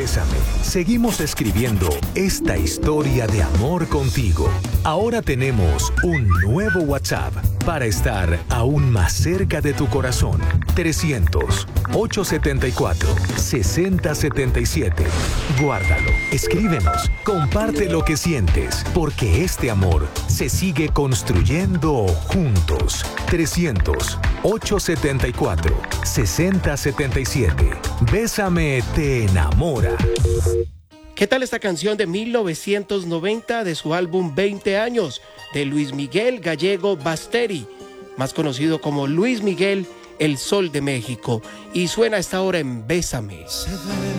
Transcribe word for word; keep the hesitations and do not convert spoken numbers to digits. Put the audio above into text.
Bésame. Seguimos escribiendo esta historia de amor contigo. Ahora tenemos un nuevo WhatsApp para estar aún más cerca de tu corazón. trescientos, ochocientos setenta y cuatro, sesenta setenta y siete. Guárdalo, escríbenos, comparte lo que sientes, porque este amor se sigue construyendo juntos. trescientos, ochocientos setenta y cuatro, sesenta setenta y siete. Bésame te enamora. ¿Qué tal esta canción de mil novecientos noventa de su álbum veinte años de Luis Miguel Gallego Basteri, más conocido como Luis Miguel, el Sol de México, y suena a esta hora en Bésame? Se ve